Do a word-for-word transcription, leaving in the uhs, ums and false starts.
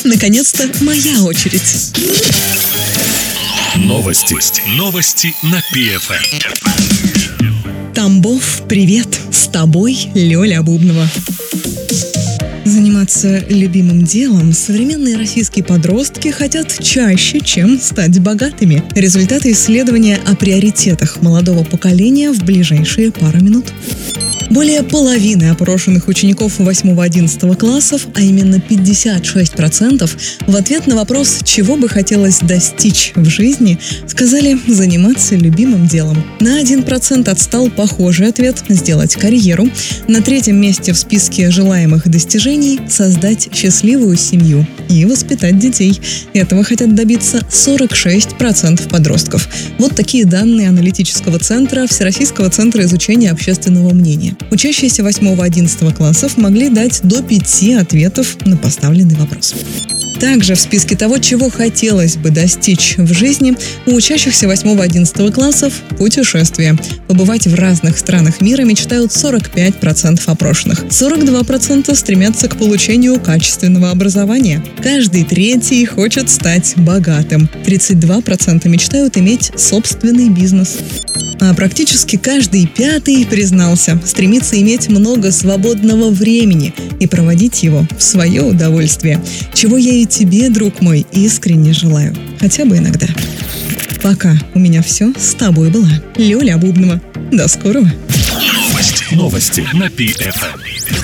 Наконец-то моя очередь. Новости. Новости на пи эф эм. Тамбов, привет! С тобой Лёля Бубнова. Заниматься любимым делом современные российские подростки хотят чаще, чем стать богатыми. Результаты исследования о приоритетах молодого поколения в ближайшие пару минут. Более половины опрошенных учеников восьмого-одиннадцатого классов, а именно пятьдесят шесть процентов, в ответ на вопрос, чего бы хотелось достичь в жизни, сказали заниматься любимым делом. На один процент отстал похожий ответ – сделать карьеру. На третьем месте в списке желаемых достижений – создать счастливую семью и воспитать детей. Этого хотят добиться сорок шесть процентов подростков. Вот такие данные аналитического центра Всероссийского центра изучения общественного мнения. Учащиеся восьмого-одиннадцатого классов могли дать до пяти ответов на поставленный вопрос. Также в списке того, чего хотелось бы достичь в жизни, у учащихся восьмого-одиннадцатого классов – путешествия. Побывать в разных странах мира мечтают сорок пять процентов опрошенных. сорок два процента стремятся к получению качественного образования. Каждый третий хочет стать богатым. тридцать два процента мечтают иметь собственный бизнес. А практически каждый пятый признался, стремится иметь много свободного времени и проводить его в свое удовольствие. Чего я и тебе, друг мой, искренне желаю. Хотя бы иногда. Пока у меня все. С тобой была Лёля Бубнова. До скорого. Новости. Новости на пи эф эм.